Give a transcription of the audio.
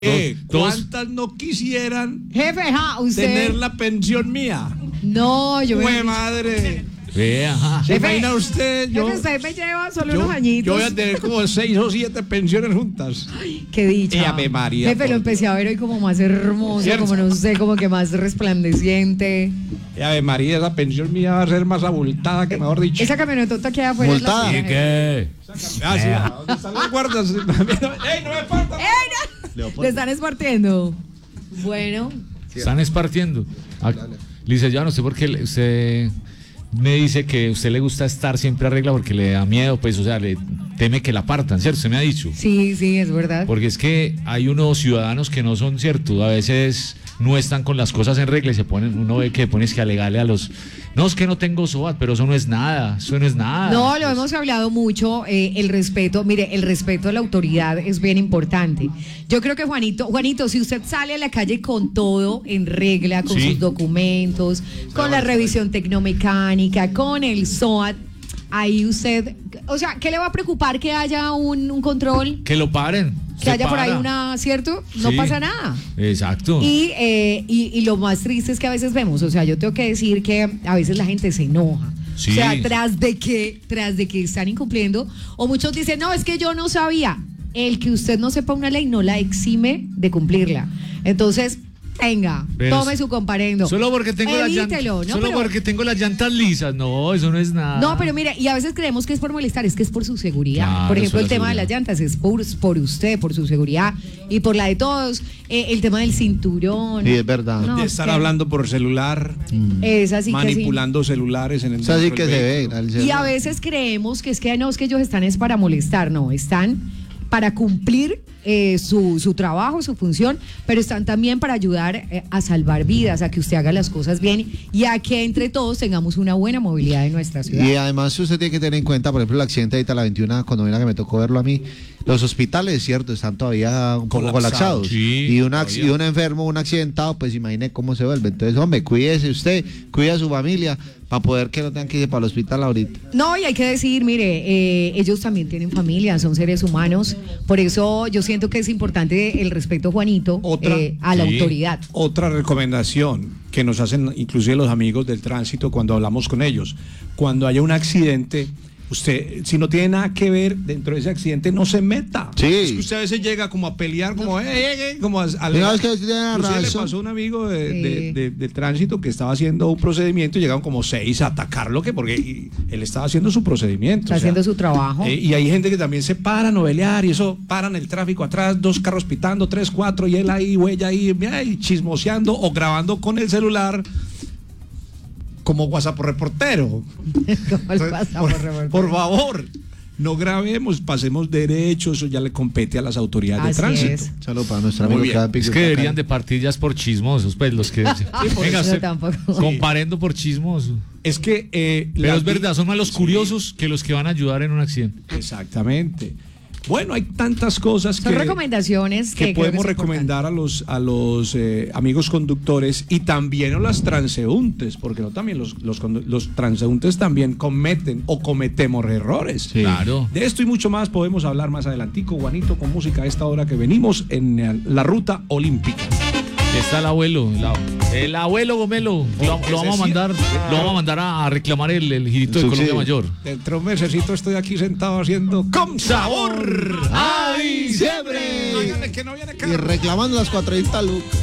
¿Cuántas no quisieran Jefe, usted. tener la pensión mía? No, yo ¡Jue madre! Ajá. ¿Se Jefe, imagina usted? Jefe, usted me lleva solo unos añitos. Yo voy a tener como 6 o 7 pensiones juntas. Qué dicha. Ave María, Jefe, lo empecé a ver hoy como más hermoso, ¿cierto? como no sé, como que más resplandeciente. Ave María, esa pensión mía va a ser más abultada que mejor dicho. Esa camionetota que hay afuera es la ¿Y suya, jefe. qué? Ah, sí, ¿dónde están los guardas? ¡Ey, no me falta! ¡Ey, no! Le están espartiendo. Bueno. Están espartiendo. Licenciado, no sé por qué usted me dice que a usted le gusta estar siempre a regla porque le da miedo, pues, o sea, le teme que la partan, ¿cierto? Usted me ha dicho. Sí, es verdad. Porque es que hay unos ciudadanos que no son ciertos, a veces no están con las cosas en regla y se ponen, uno ve que pones que alegarle a los, no, es que no tengo SOAT, pero eso no es nada, No, lo hemos hablado mucho, el respeto, mire, el respeto a la autoridad es bien importante. Yo creo que Juanito, si usted sale a la calle con todo en regla, con sus documentos, con la revisión tecnomecánica, con el SOAT, ahí usted, o sea, ¿qué le va a preocupar que haya un control? Que lo paren. Que haya por ahí una, ¿cierto? No Sí. pasa nada. Exacto. Y lo más triste es que a veces vemos, o sea, yo tengo que decir que a veces la gente se enoja. Sí. O sea, tras de que están incumpliendo, o muchos dicen, no, es que yo no sabía. El que usted no sepa una ley no la exime de cumplirla. Entonces, venga, Pero tome su comparendo. Solo porque tengo Evítelo, ¿no? porque tengo las llantas lisas. No, eso no es nada. No, pero mire, y a veces creemos que es por molestar, es que es por su seguridad. Claro, por ejemplo, eso el es tema de seguridad. las llantas es por usted, por su seguridad y por la de todos. El tema del cinturón. Sí, es verdad. No, De estar hablando por celular, Es así manipulando celulares en el Es así dentro que del se ve. vehículo. al que sí. Y a veces creemos que es que no, es que ellos están es para molestar, no, están para cumplir su trabajo, su función, pero están también para ayudar a salvar vidas, a que usted haga las cosas bien y a que entre todos tengamos una buena movilidad en nuestra ciudad. Y además usted tiene que tener en cuenta, por ejemplo, el accidente ahorita a la 21 con novena que me tocó verlo a mí. Los hospitales, cierto, están todavía un poco colapsados. Sí, y todavía. un enfermo, un accidentado, pues imagine cómo se vuelve. Entonces, hombre, cuídese usted, cuide a su familia, para poder que no tengan que ir para el hospital ahorita. No, y hay que decir, mire, ellos también tienen familia, son seres humanos, por eso yo siento que es importante el respeto, Juanito, a la autoridad. Otra recomendación que nos hacen inclusive los amigos del tránsito cuando hablamos con ellos, cuando haya un accidente, usted, si no tiene nada que ver dentro de ese accidente, no se meta. Sí. Es que usted a veces llega como a pelear, como como a No, es que tiene inclusive le razón. pasó a un amigo del tránsito que estaba haciendo un procedimiento y llegaron como 6 a atacarlo, porque él estaba haciendo su procedimiento. Está haciendo su trabajo. Y hay gente que también se para a novelear y eso, paran el tráfico atrás, 2 carros pitando, 3, 4, y él ahí, huella ahí, mira, y chismoseando o grabando con el celular como WhatsApp reportero. Como el WhatsApp reportero. Por favor, no grabemos, pasemos derecho, eso ya le compete a las autoridades de Así tránsito. es. Saludos para nuestro Muy amigo bien. que da pico Es y que está deberían acá. de partir ya por chismosos, pues los que venga, eso usted, tampoco. comparendo por chismosos. Es que Pero es verdad, son más los curiosos que los que van a ayudar en un accidente. Exactamente. Bueno, hay tantas cosas Son recomendaciones que que podemos creo que es recomendar a los amigos conductores y también a los transeúntes, porque no también los transeúntes también cometen o cometemos errores. Sí. Claro. De esto y mucho más podemos hablar más adelantico, Juanito, con música a esta hora que venimos en la ruta olímpica. Está el abuelo Gomelo. Lo vamos a mandar a reclamar el girito de Subsidio. Colombia Mayor. Dentro de un mesecito estoy aquí sentado haciendo ¡Con sabor! ¡A diciembre! Hágale que no viene Y carro. reclamando las 400 lucas.